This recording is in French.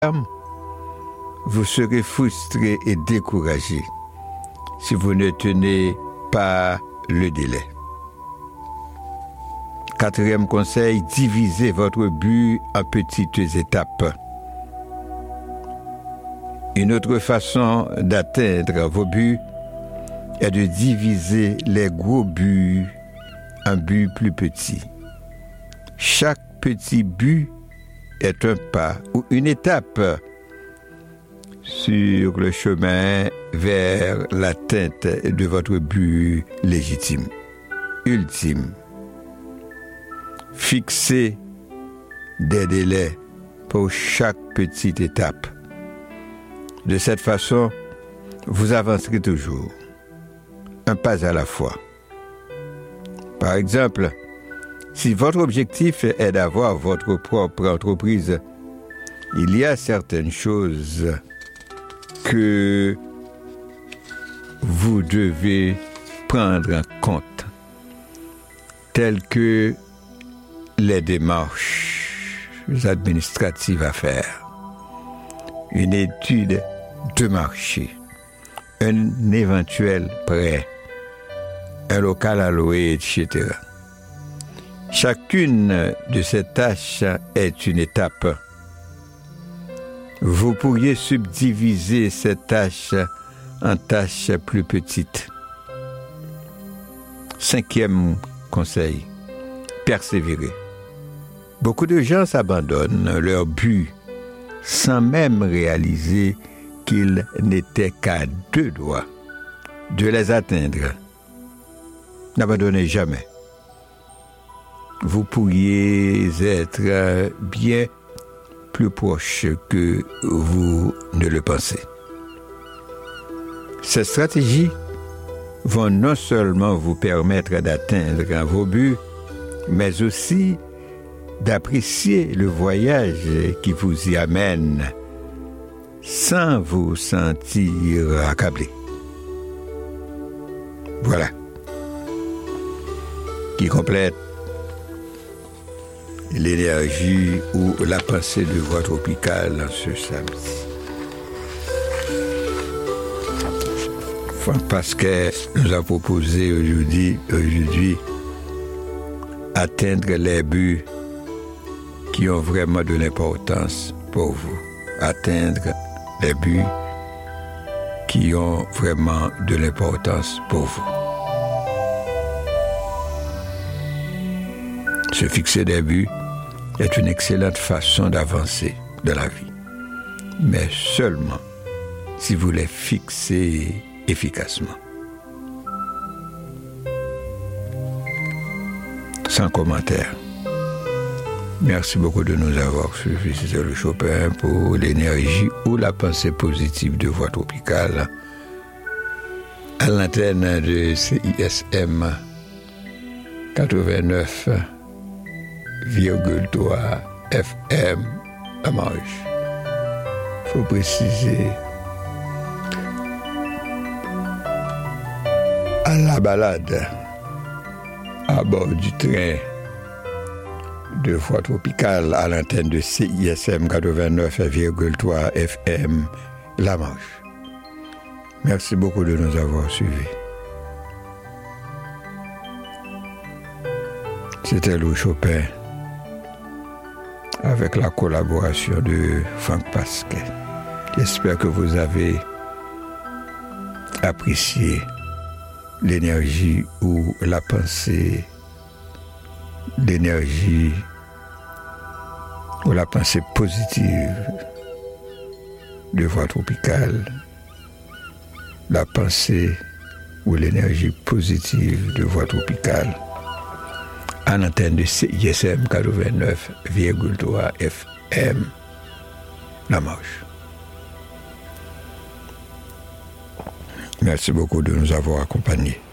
vous serez frustré et découragé si vous ne tenez pas le délai. 4e conseil, divisez votre but en petites étapes. Une autre façon d'atteindre vos buts est de diviser les gros buts en buts plus petits. Chaque petit but est un pas ou une étape sur le chemin vers l'atteinte de votre but légitime, ultime. Fixez des délais pour chaque petite étape. De cette façon, vous avancerez toujours, un pas à la fois. Par exemple, si votre objectif est d'avoir votre propre entreprise, il y a certaines choses que vous devez prendre en compte, telles que les démarches administratives à faire, une étude de marché, un éventuel prêt, un local à louer, etc. Chacune de ces tâches est une étape. Vous pourriez subdiviser ces tâches en tâches plus petites. 5e conseil, persévérer. Beaucoup de gens s'abandonnent leur but sans même réaliser qu'ils n'étaient qu'à 2 doigts de les atteindre. N'abandonnez jamais. Vous pourriez être bien plus proche que vous ne le pensez. Ces stratégies vont non seulement vous permettre d'atteindre vos buts, mais aussi d'apprécier le voyage qui vous y amène sans vous sentir accablé. Voilà. Qui complète l'énergie ou la pensée de voix tropicale en ce samedi. Franck Pasquet nous a proposé aujourd'hui atteindre les buts qui ont vraiment de l'importance pour vous. Atteindre les buts qui ont vraiment de l'importance pour vous. Se fixer des buts est une excellente façon d'avancer dans la vie, mais seulement si vous les fixez efficacement. Sans commentaire. Merci beaucoup de nous avoir suivis. C'était le Chopin pour l'énergie ou la pensée positive de voix tropicale à l'antenne de CISM 89,3 FM La Marche. Faut préciser à la balade à bord du train de voix tropicale à l'antenne de CISM 89,3 FM La Marche. Merci beaucoup de nous avoir suivis. C'était Louis Chopin avec la collaboration de Franck Pasquet. J'espère que vous avez apprécié l'énergie ou la pensée, l'énergie ou la pensée positive de voix tropicale, la pensée ou l'énergie positive de voix tropicale à l'antenne de CISM 89,3 FM La Marche. Merci beaucoup de nous avoir accompagnés.